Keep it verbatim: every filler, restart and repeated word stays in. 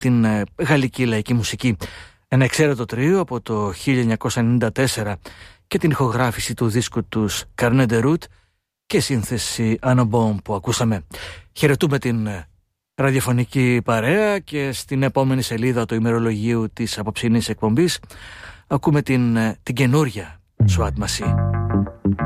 την ε, γαλλική λαϊκή μουσική. Ένα εξαίρετο τρίο από το χίλια εννιακόσια ενενήντα τέσσερα και την ηχογράφηση του δίσκου τους Carnet de Route και σύνθεση Anobon που ακούσαμε. Χαιρετούμε την ε, ραδιοφωνική παρέα και στην επόμενη σελίδα του ημερολογίου της απόψινής εκπομπής ακούμε την, ε, την καινούρια Swat Machine.